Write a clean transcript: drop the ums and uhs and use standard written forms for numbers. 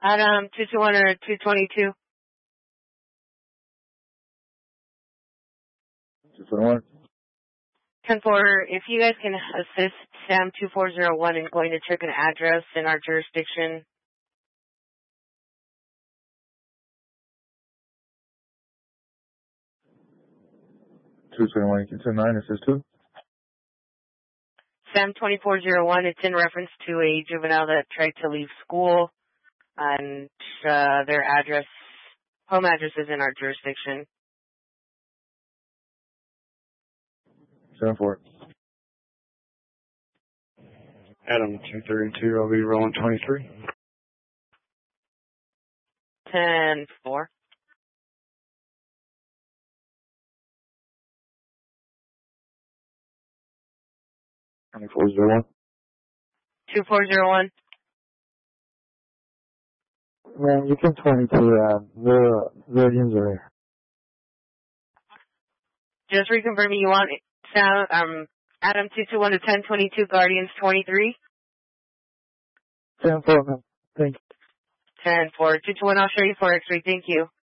Adam 221 or 222. 221. 10-4, if you guys can assist Sam 2401 in going to check an address in our jurisdiction. 221, 229, this is 2. Sam 2401, it's in reference to a juvenile that tried to leave school, and their home address is in our jurisdiction. 7-4. Adam 232, I'll be rolling 23. 10-4. 2401. 2401. Man, you can 22, the injury. Just reconfirming you want Sam, Adam 221 to 1022, Guardians 23. 10-4, man. Thank you. 10-4. 221, I'll show you for X-ray. Thank you.